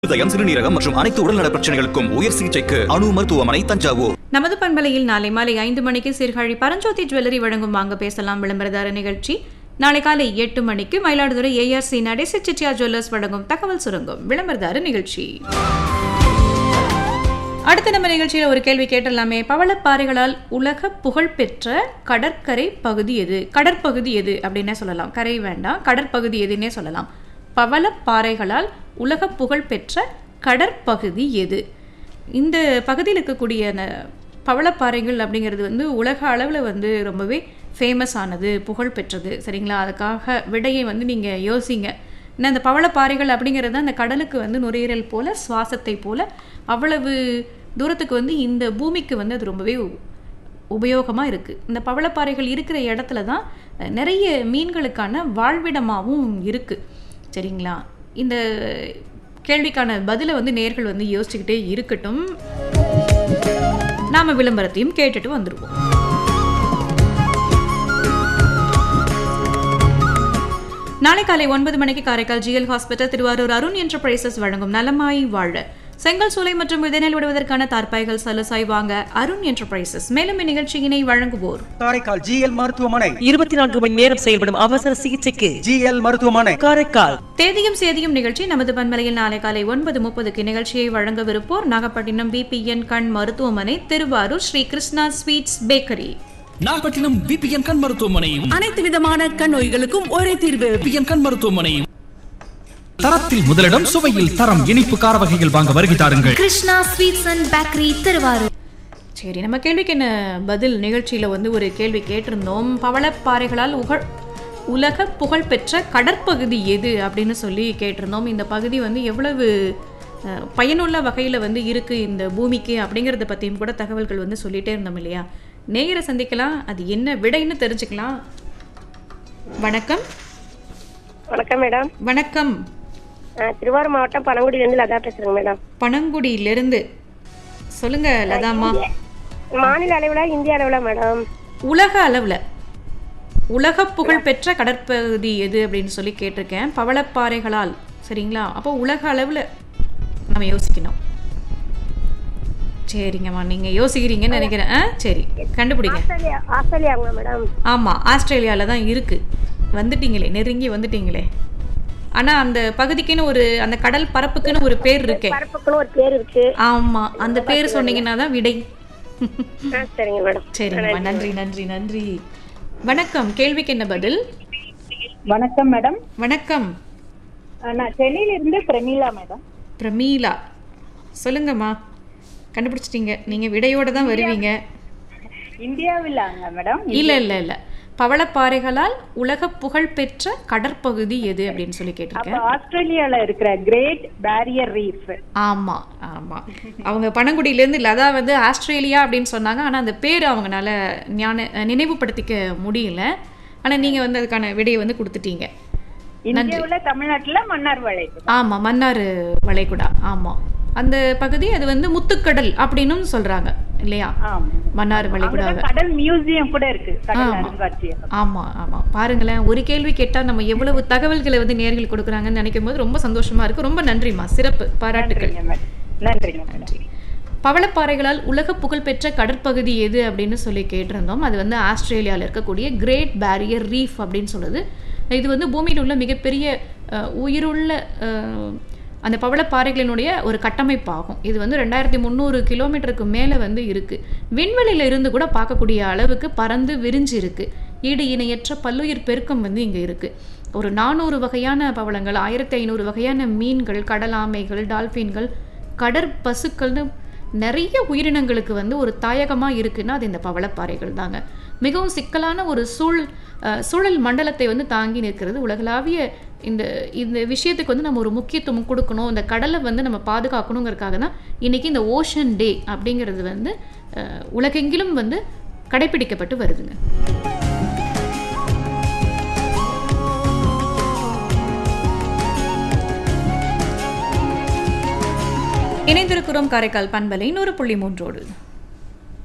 இதயம், சிறுநீரகம் மற்றும் அனைத்து உடல்நல பிரச்சனைகளுக்கும் உயர் சிகிச்சைக்கு அணு மருத்துவமனை, தஞ்சாவூர். நமது பண்பலையில் நாளை மாலை 5 மணிக்கு சீர்காழி பரஞ்சோதி ஜுவல்லரி வழங்கும் வாங்க பேசலாம் விளம்பரதார நிகழ்ச்சி. நாளை காலை 8 மணிக்கு மயிலாடுதுறை ARC நடேச செட்டியார் ஜுவல்லர்ஸ் வழங்கும் தகவல் சுரங்கம் விளம்பரதார நிகழ்ச்சி. அடுத்த நம்ம நிகழ்ச்சியில் ஒரு கேள்வி கேட்டலாமே. பவளப்பாறைகளால் உலக புகழ்பெற்ற கடற்கரை பகுதி எது? கடற்பகுதி எது அப்படின்னே சொல்லலாம், கரை வேண்டாம், கடற்பகுதி எதுன்னே சொல்லலாம். பவளப்பாறைகளால் உலக புகழ்பெற்ற கடற்பகுதி எது? இந்த பகுதியில் இருக்கக்கூடிய பவளப்பாறைகள் அப்படிங்கிறது வந்து உலக அளவில் வந்து ரொம்பவே ஃபேமஸ் ஆனது, புகழ் பெற்றது. சரிங்களா? அதுக்காக விடையை வந்து நீங்கள் யோசிங்க. ஏன்னா இந்த பவளப்பாறைகள் அப்படிங்கிறது அந்த கடலுக்கு வந்து நுரையீரல் போல, சுவாசத்தை போல அவ்வளவு தூரத்துக்கு வந்து இந்த பூமிக்கு வந்து அது ரொம்பவே உபயோகமாக இருக்குது. இந்த பவளப்பாறைகள் இருக்கிற இடத்துல தான் நிறைய மீன்களுக்கான வாழ்விடமாகவும் இருக்குது. சரிங்களா? இந்த கேள்விக்கான பதிலை வந்து நேயர்கள் வந்து யோசிச்சுக்கிட்டே இருக்கட்டும். நாம் விளம்பரத்தையும் கேட்டுட்டு வந்துடுவோம். நாளை காலை 9 மணிக்கு Karaikal GL hospital, Thiruvarur Arun enterprises வழங்கும் நலமாய் வாழ செங்கல் சூளை மற்றும் விதைநெல் விடுவதற்கான தார்பாய்கள் சலுசாய் வாங்க அருண் என்டர்பிரைசஸ். மேலும் இந்நிகழ்ச்சியினை வழங்குவோர் காரைக்கால் GL மருத்துவமனை, 24 மணி நேரம் செயல்படும் அவசர சிகிச்சைக்கு GL மருத்துவமனை, காரைக்கால். தேதியும் சேதியும் நிகழ்ச்சி நமது பண்பலையில் நாளை காலை 9:30 நிகழ்ச்சியை வழங்கவிருப்போர் நாகப்பட்டினம் BPN கண் மருத்துவமனை, Thiruvarur Sri Krishna sweets bakery. Nagapattinam BPN கண் மருத்துவமனையும் அனைத்து விதமான கண் நோய்களுக்கும் ஒரே தீர்வு. BPN கண் மருத்துவமனையும். தரத்தில் முதலிடம், சுவையில் தரம். இனிப்பு கார வகைகள் வாங்க வருகை தாருங்கள். Krishna sweets and bakery, Thiruvarur. சரி, நம்ம கேள்விக்கு என்ன பதில் நிகழ்ச்சியில் வந்து ஒரு கேள்வி கேட்டிருந்தோம். பவளப்பாறைகளால் உலக புகழ்பெற்ற கடற்பகுதி எது அப்படின்னு சொல்லி கேட்டிருந்தோம். இந்த பகுதி வந்து எவ்வளவு பயனுள்ள வகையில் வந்து இருக்குது இந்த பூமிக்கு அப்படிங்கிறத பற்றியும் கூட தகவல்கள் வந்து சொல்லிகிட்டே இருந்தோம் இல்லையா? நேயரை சந்திக்கலாம், அது என்ன விடைன்னு தெரிஞ்சுக்கலாம். வணக்கம். வணக்கம் மேடம். வணக்கம். திருவாரூர் மாவட்டம் பனங்குடியிலிருந்து லதா பேசுறேங்க மேடம். பனங்குடியிலிருந்து சொல்லுங்க லதாமா. மாநில அளவுல, இந்திய அளவுல மேடம்? உலக அளவில் உலக புகழ்பெற்ற கடற்பகுதி எது அப்படின்னு சொல்லி கேட்டிருக்கேன். பவளப்பாறைகளால். சரிங்களா? அப்போ உலக அளவில் நம்ம யோசிக்கணும். சரிங்கம்மா, நீங்கள் யோசிக்கிறீங்கன்னு நினைக்கிறேன். சரி, கண்டுபிடிங்க. ஆஸ்திரேலியாங்களா மேடம்? ஆமாம், ஆஸ்திரேலியாவில் தான் இருக்குது. வந்துட்டீங்களே, நெருங்கி வந்துட்டீங்களே. ஆனால் அந்த பகுதிக்குன்னு ஒரு, அந்த கடல் பரப்புக்குன்னு ஒரு பேர் இருக்கு. பரப்புக்குன்னு ஒரு பேர் இருக்கு. ஆமாம், அந்த பேர் சொன்னீங்கன்னா தான் விடை. சரிங்க மேடம். சரிங்கம்மா, நன்றி நன்றி நன்றி. வணக்கம். கேள்விக்கு என்ன பதில்? வணக்கம் மேடம். வணக்கம். நான் சென்னையில இருந்து பிரமீளா மேடம். பிரமீளா, சொல்லுங்கம்மா. கண்டுபிடிச்சிட்டீங்க. நீங்கள் விடையோட தான் வருவீங்க. இந்தியாவிலாங்க மேடம்? இல்லை இல்லை இல்லை, பவளப்பாறைகளால் உலக புகழ்பெற்ற கடற்பகுதி எது அப்படின்னு சொல்லி கேட்டிருக்கேன். ஆஸ்திரேலியால இருக்கிற கிரேட் பேரியர் ரீஃப். ஆமா ஆமா, அவங்க பனங்குடியிலேருந்து லதா வந்து ஆஸ்திரேலியா அப்படின்னு சொன்னாங்க. ஆனால் அந்த பேர் அவங்களால நினைவுபடுத்திக்க முடியல. ஆனால் நீங்கள் வந்து அதுக்கான விடையை வந்து கொடுத்துட்டீங்க. இந்தியாவுல தமிழ்நாட்டுல மன்னார் வளைகுடா. ஆமா, மன்னார் வளைகுடா. ஆமா, அந்த பகுதி அது வந்து முத்துக்கடல் அப்படின்னு சொல்றாங்க இல்லையா? மன்னார் வளைகுடா கடல் மியூசியம் கூட இருக்கு. ஆமா ஆமா, பாருங்களேன், ஒரு கேள்வி கேட்டா நம்ம எவ்வளவு தகவல்களை வந்து நேயர்கள் கொடுக்குறாங்கன்னு நினைக்கும் போது ரொம்ப சந்தோஷமா இருக்கு. ரொம்ப நன்றிமா, சிறப்பு, பாராட்டுகள். நன்றி. பவளப்பாறைகளால் உலக புகழ்பெற்ற கடற்பகுதி எது அப்படின்னு சொல்லி கேட்டிருந்தோம். அது வந்து ஆஸ்திரேலியாவில் இருக்கக்கூடிய கிரேட் பேரியர் ரீஃப் அப்படின்னு சொல்லுது. இது வந்து பூமியில் உள்ள மிகப்பெரிய உயிருள்ள அந்த பவளப்பாறைகளினுடைய ஒரு கட்டமைப்பாகும். இது வந்து 2300 கிலோமீட்டருக்கு மேலே வந்து இருக்குது. விண்வெளியில் இருந்து கூட பார்க்கக்கூடிய அளவுக்கு பறந்து விரிஞ்சு இருக்குது. ஈடு இணையற்ற பல்லுயிர் பெருக்கம் வந்து இங்கே இருக்குது. ஒரு 400 வகையான பவளங்கள், 1500 வகையான மீன்கள், கடலாமைகள், டால்ஃபின்கள், கடற்பசுக்கள்னு நிறைய உயிரினங்களுக்கு வந்து ஒரு தாயகமாக இருக்குன்னா அது இந்த பவளப்பாறைகள் தாங்க. மிகவும் சிக்கலான ஒரு சூழல் மண்டலத்தை வந்து தாங்கி நிற்கிறது. உலகளாவிய இந்த விஷயத்துக்கு வந்து நம்ம ஒரு முக்கியத்துவம் கொடுக்கணும், இந்த கடலை வந்து நம்ம பாதுகாக்கணுங்கிறதுக்காக தான் இன்றைக்கி இந்த ஓஷன் டே அப்படிங்கிறது வந்து உலகெங்கிலும் வந்து கடைபிடிக்கப்பட்டு வருதுங்க. இணைந்திருக்கிறோம் காரைக்கால் பண்பலை 100.3.